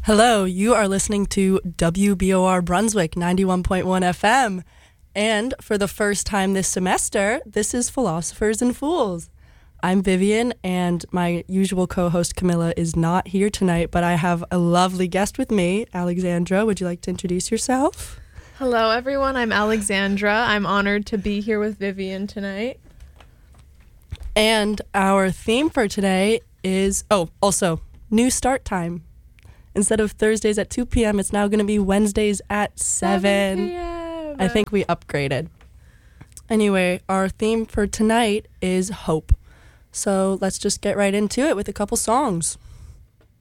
Hello, you are listening to WBOR Brunswick 91.1 FM. And for the first time this semester, this is Philosophers and Fools. I'm Vivian, and my usual co-host Camilla is not here tonight, but I have a lovely guest with me, Alexandra. Would you like to introduce yourself? Hello, everyone. I'm Alexandra. I'm honored to be here with Vivian tonight. And our theme for today is, also, new start time. Instead of Thursdays at 2 p.m., it's now going to be Wednesdays at 7 p.m. I think we upgraded. Anyway, our theme for tonight is hope. So let's just get right into it with a couple songs.